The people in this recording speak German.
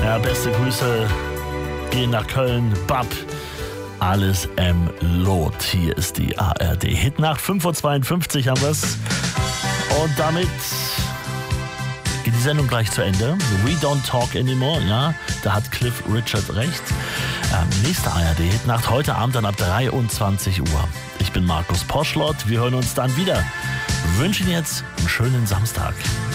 Ja, beste Grüße gehen nach Köln. Bab, alles Lot. Hier ist die ARD Hitnacht. 5:52 Uhr haben wir es. Und damit geht die Sendung gleich zu Ende. We don't talk anymore. Ja, da hat Cliff Richard recht. Nächste ARD Hitnacht heute Abend dann ab 23 Uhr. Ich bin Markus Poschlott. Wir hören uns dann wieder. Wünschen jetzt einen schönen Samstag.